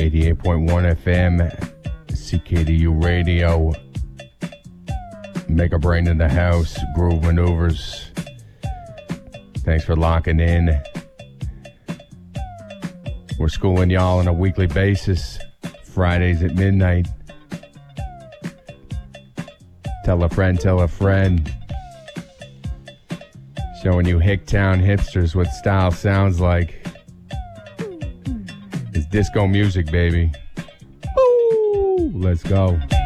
88.1 FM, CKDU Radio, Mega Brain in the house, Groove Maneuvers. Thanks for locking in. We're schooling y'all on a weekly basis, Fridays at midnight. Tell a friend. Showing you Hicktown hipsters what style sounds like. It's disco music, baby. Woo! Let's go.